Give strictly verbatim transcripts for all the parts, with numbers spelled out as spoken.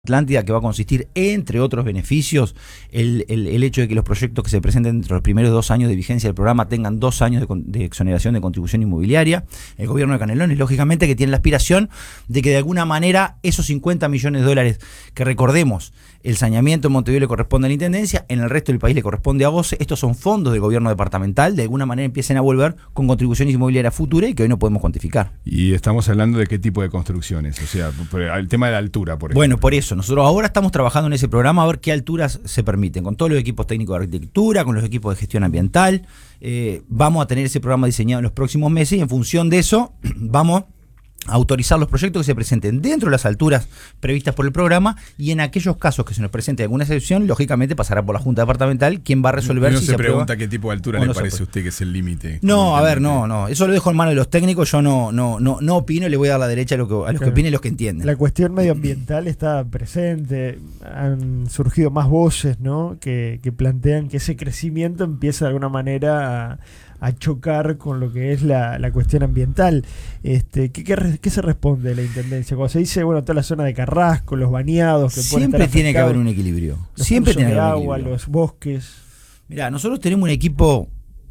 Atlántida, que va a consistir, entre otros beneficios, el, el, el hecho de que los proyectos que se presenten dentro de los primeros dos años de vigencia del programa tengan dos años de, de exoneración de contribución inmobiliaria. El gobierno de Canelones, lógicamente, que tiene la aspiración de que de alguna manera esos cincuenta millones de dólares, que recordemos, el saneamiento en Montevideo le corresponde a la Intendencia, en el resto del país le corresponde a Goce, estos son fondos del gobierno departamental, de alguna manera empiecen a volver con contribuciones inmobiliarias futuras y que hoy no podemos cuantificar. Y estamos hablando de qué tipo de construcciones, o sea, el tema de la altura, por ejemplo. Bueno, por eso, nosotros ahora estamos trabajando en ese programa a ver qué alturas se permiten, con todos los equipos técnicos de arquitectura, con los equipos de gestión ambiental. Eh, vamos a tener ese programa diseñado en los próximos meses y en función de eso vamos a autorizar los proyectos que se presenten dentro de las alturas previstas por el programa, y en aquellos casos que se nos presente alguna excepción, lógicamente pasará por la Junta Departamental, quien va a resolver. No si se, se pregunta qué tipo de altura le parece a usted que es el límite. No, a ver, no, no, eso lo dejo en manos de los técnicos, yo no, no, no, no opino, le voy a dar la derecha a, lo que, a los claro. que opinen y los que entienden. La cuestión medioambiental está presente, han surgido más voces, ¿no?, que, que plantean que ese crecimiento empieza de alguna manera a, a chocar con lo que es la, la cuestión ambiental. Este, ¿qué, qué, ¿Qué se responde de la Intendencia? Cuando se dice, bueno, toda la zona de Carrasco, los bañados, que siempre tiene que haber un equilibrio. Siempre tiene que haber un agua, equilibrio. Los bosques. Mirá, nosotros tenemos un equipo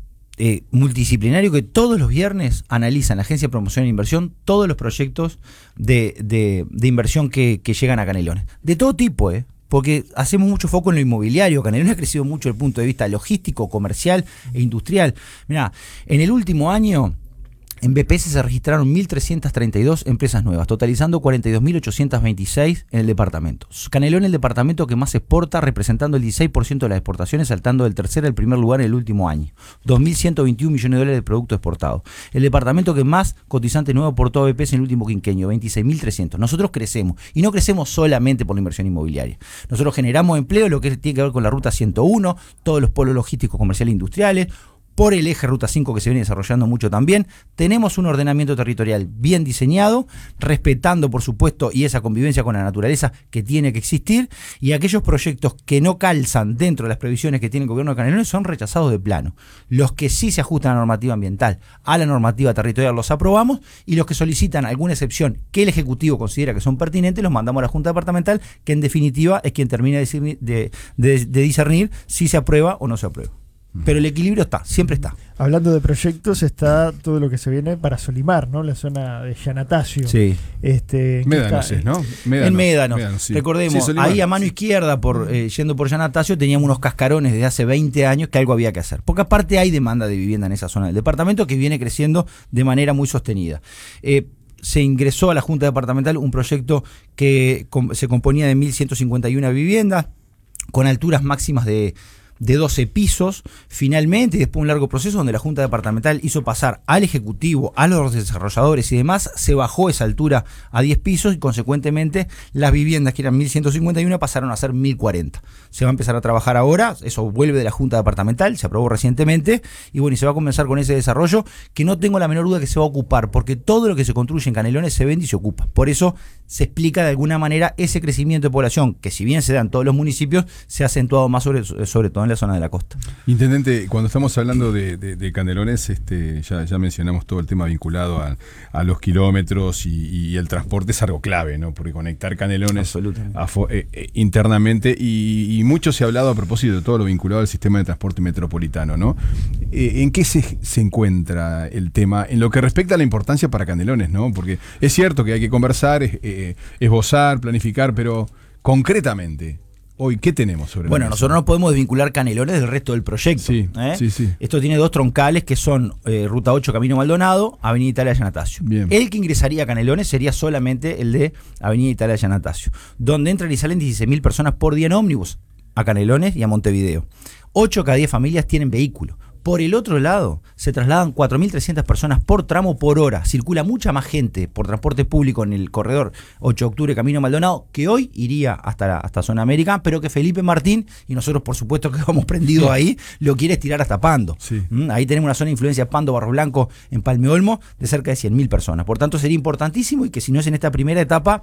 eh, multidisciplinario que todos los viernes analiza en la Agencia de Promoción e Inversión todos los proyectos de, de, de inversión que, que llegan a Canelones. De todo tipo, ¿eh? Porque hacemos mucho foco en lo inmobiliario. Canelones ha crecido mucho desde el punto de vista logístico, comercial e industrial. Mirá, en el último año en B P S se registraron mil trescientas treinta y dos empresas nuevas, totalizando cuarenta y dos mil ochocientas veintiséis en el departamento. Canelones es el departamento que más exporta, representando el dieciséis por ciento de las exportaciones, saltando del tercer al primer lugar en el último año. dos mil ciento veintiún millones de dólares de productos exportados. El departamento que más cotizante nuevo aportó a B P S en el último quinquenio, veintiséis mil trescientos. Nosotros crecemos, y no crecemos solamente por la inversión inmobiliaria. Nosotros generamos empleo, lo que tiene que ver con la Ruta ciento uno, todos los polos logísticos, comerciales e industriales, por el eje Ruta cinco, que se viene desarrollando mucho también. Tenemos un ordenamiento territorial bien diseñado, respetando, por supuesto, y esa convivencia con la naturaleza que tiene que existir, y aquellos proyectos que no calzan dentro de las previsiones que tiene el gobierno de Canelones son rechazados de plano. Los que sí se ajustan a la normativa ambiental, a la normativa territorial, los aprobamos, y los que solicitan alguna excepción que el Ejecutivo considera que son pertinentes, los mandamos a la Junta Departamental, que en definitiva es quien termina de, discernir, de, de, de discernir si se aprueba o no se aprueba. Pero el equilibrio está, siempre está. Hablando de proyectos, está todo lo que se viene para Solimar, ¿no? La zona de Giannatasio. Sí. Este, Médanos, está, ¿no? Médanos, en Médanos. Médanos sí. Recordemos, sí, ahí a mano sí. izquierda, por eh, yendo por Giannatasio, teníamos unos cascarones desde hace veinte años que algo había que hacer. Porque aparte hay demanda de vivienda en esa zona del departamento que viene creciendo de manera muy sostenida. Eh, se ingresó a la Junta Departamental un proyecto que com- se componía de mil ciento cincuenta y una viviendas con alturas máximas de de doce pisos, finalmente, y después de un largo proceso donde la Junta Departamental hizo pasar al Ejecutivo, a los desarrolladores y demás, se bajó esa altura a diez pisos y consecuentemente las viviendas que eran mil ciento cincuenta y uno pasaron a ser mil cuarenta. Se va a empezar a trabajar ahora, eso vuelve de la Junta Departamental, se aprobó recientemente, y bueno, y se va a comenzar con ese desarrollo que no tengo la menor duda que se va a ocupar, porque todo lo que se construye en Canelones se vende y se ocupa. Por eso se explica de alguna manera ese crecimiento de población, que si bien se da en todos los municipios, se ha acentuado más sobre, sobre todo en la zona de la costa. Intendente, cuando estamos hablando de, de, de Canelones, este, ya, ya mencionamos todo el tema vinculado a, a los kilómetros y, y el transporte es algo clave, ¿no? Porque conectar Canelones a, eh, eh, internamente, y, y mucho se ha hablado a propósito de todo lo vinculado al sistema de transporte metropolitano, ¿no? Eh, ¿En qué se, se encuentra el tema en lo que respecta a la importancia para Canelones, ¿no? Porque es cierto que hay que conversar, es, eh, esbozar, planificar, pero concretamente, hoy, ¿qué tenemos sobre Bueno, la mesa? nosotros no podemos desvincular Canelones del resto del proyecto. Sí, ¿eh? sí, sí. Esto tiene dos troncales que son eh, Ruta ocho, Camino Maldonado, Avenida Italia Giannatasio. Bien. El que ingresaría a Canelones sería solamente el de Avenida Italia Giannatasio, donde entran y salen dieciséis mil personas por día en ómnibus a Canelones y a Montevideo. ocho cada diez familias tienen vehículo. Por el otro lado, se trasladan cuatro mil trescientas personas por tramo por hora. Circula mucha más gente por transporte público en el corredor ocho de octubre, Camino Maldonado, que hoy iría hasta, la, hasta Zona América, pero que Felipe Martín, y nosotros por supuesto que vamos prendidos ahí, lo quiere estirar hasta Pando. Sí. ¿Mm? Ahí tenemos una zona de influencia Pando, Barro Blanco, en Palme Olmo, de cerca de cien mil personas. Por tanto, sería importantísimo, y que si no es en esta primera etapa,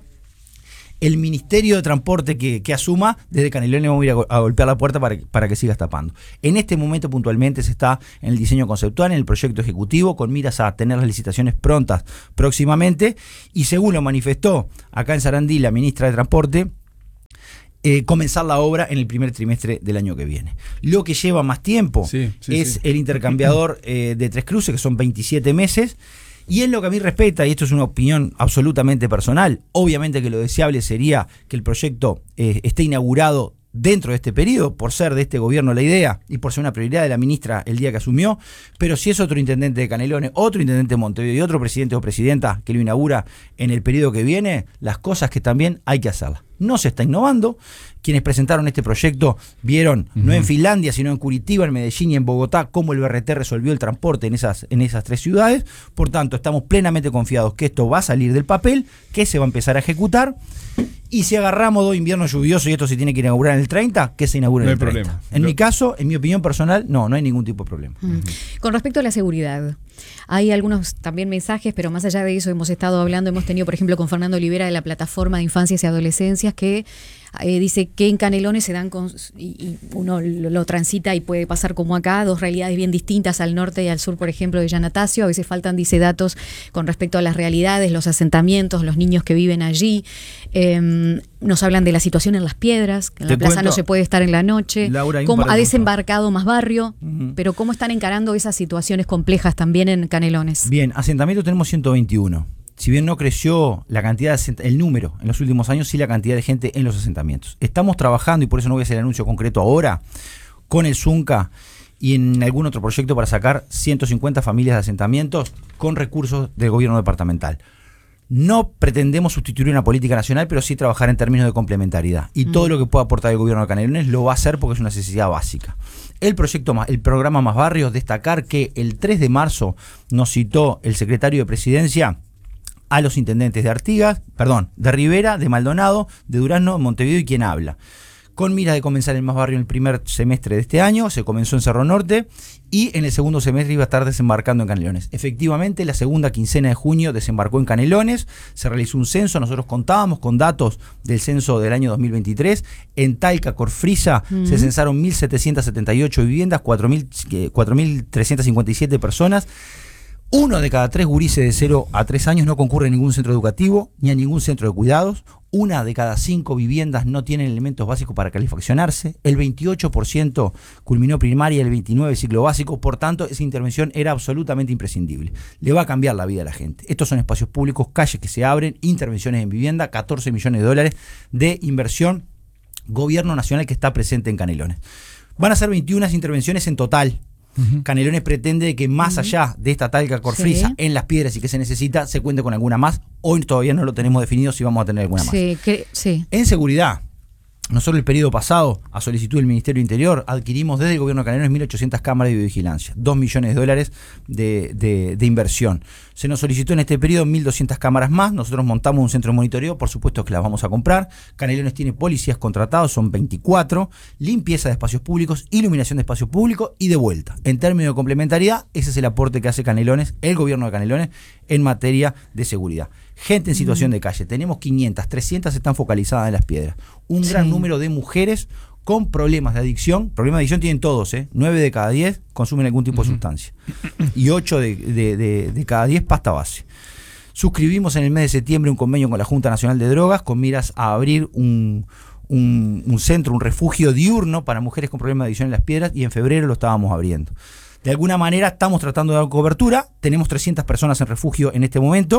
el Ministerio de Transporte que, que asuma, desde Canelones vamos a ir a, a golpear la puerta para, para que siga tapando. En este momento puntualmente se está en el diseño conceptual, en el proyecto ejecutivo, con miras a tener las licitaciones prontas próximamente, y según lo manifestó acá en Sarandí la ministra de Transporte, Eh, comenzar la obra en el primer trimestre del año que viene. Lo que lleva más tiempo sí, sí, es sí. el intercambiador eh, de Tres Cruces, que son veintisiete meses, y en lo que a mí respecta, y esto es una opinión absolutamente personal, obviamente que lo deseable sería que el proyecto eh, esté inaugurado dentro de este periodo, por ser de este gobierno la idea y por ser una prioridad de la ministra el día que asumió, pero si es otro intendente de Canelones, otro intendente de Montevideo y otro presidente o presidenta que lo inaugura en el periodo que viene, las cosas que también hay que hacerlas. No se está innovando. Quienes presentaron este proyecto vieron, uh-huh. no en Finlandia, sino en Curitiba, en Medellín y en Bogotá, cómo el B R T resolvió el transporte en esas, en esas tres ciudades. Por tanto, estamos plenamente confiados que esto va a salir del papel, que se va a empezar a ejecutar. Y si agarramos dos inviernos lluviosos y esto se tiene que inaugurar en el treinta, que se inaugure no en el treinta. Problema. En no. mi caso, en mi opinión personal, no, no hay ningún tipo de problema. Mm. Uh-huh. Con respecto a la seguridad, hay algunos también mensajes, pero más allá de eso hemos estado hablando, hemos tenido por ejemplo con Fernando Olivera de la Plataforma de Infancias y Adolescencias, que eh, dice que en Canelones se dan, con, y, y uno lo, lo transita y puede pasar como acá, dos realidades bien distintas al norte y al sur, por ejemplo, de Yanatacio. A veces faltan, dice, datos con respecto a las realidades, los asentamientos, los niños que viven allí. Eh, nos hablan de la situación en Las Piedras, que en Te la plaza cuento, no se puede estar en la noche. Laura, cómo ha de desembarcado más barrio, uh-huh. pero cómo están encarando esas situaciones complejas también en Canelones. Bien, asentamiento tenemos ciento veintiuno. Si bien no creció la cantidad de asent- el número en los últimos años, sí la cantidad de gente en los asentamientos. Estamos trabajando, y por eso no voy a hacer el anuncio concreto ahora, con el Zunca y en algún otro proyecto para sacar ciento cincuenta familias de asentamientos con recursos del gobierno departamental. No pretendemos sustituir una política nacional, pero sí trabajar en términos de complementariedad. Y mm. todo lo que pueda aportar el gobierno de Canelones lo va a hacer porque es una necesidad básica. El proyecto más, el programa Más Barrios, destacar que el tres de marzo nos citó el secretario de Presidencia a los intendentes de Artigas, perdón, de Rivera, de Maldonado, de Durazno, Montevideo y quien habla. Con miras de comenzar el Más Barrio en el primer semestre de este año, se comenzó en Cerro Norte y en el segundo semestre iba a estar desembarcando en Canelones. Efectivamente, la segunda quincena de junio desembarcó en Canelones, se realizó un censo, nosotros contábamos con datos del censo del año dos mil veintitrés, en Talca, Corfrisa, uh-huh. se censaron mil setecientas setenta y ocho viviendas, cuatro mil trescientas cincuenta y siete personas. Uno de cada tres gurises de cero a tres años no concurre a ningún centro educativo ni a ningún centro de cuidados. Una de cada cinco viviendas no tienen elementos básicos para calefaccionarse. El veintiocho por ciento culminó primaria, el veintinueve por ciento ciclo básico. Por tanto, esa intervención era absolutamente imprescindible. Le va a cambiar la vida a la gente. Estos son espacios públicos, calles que se abren, intervenciones en vivienda, catorce millones de dólares de inversión gobierno nacional que está presente en Canelones. Van a ser veintiuna intervenciones en total. Uh-huh. Canelones pretende que más uh-huh. allá de esta Talca Corfrisa, sí. en Las Piedras y que se necesita, se cuente con alguna más. Hoy todavía no lo tenemos definido si vamos a tener alguna más. Sí, que, sí. En seguridad, nosotros el periodo pasado, a solicitud del Ministerio del Interior, adquirimos desde el gobierno de Canelones mil ochocientas cámaras de videovigilancia, dos millones de dólares de, de, de inversión. Se nos solicitó en este periodo mil doscientas cámaras más, nosotros montamos un centro de monitoreo, por supuesto que las vamos a comprar. Canelones tiene policías contratados, son veinticuatro, limpieza de espacios públicos, iluminación de espacios públicos y de vuelta. En términos de complementariedad, ese es el aporte que hace Canelones, el gobierno de Canelones, en materia de seguridad. Gente en situación de calle, tenemos quinientas, trescientas están focalizadas en Las Piedras. Un sí. gran número de mujeres con problemas de adicción. Problemas de adicción tienen todos, ¿eh? nueve de cada diez consumen algún tipo uh-huh. de sustancia. Y ocho de, de, de, de cada diez pasta base. Suscribimos en el mes de septiembre un convenio con la Junta Nacional de Drogas con miras a abrir un, un, un centro, un refugio diurno para mujeres con problemas de adicción en Las Piedras y en febrero lo estábamos abriendo. De alguna manera estamos tratando de dar cobertura. Tenemos trescientas personas en refugio en este momento.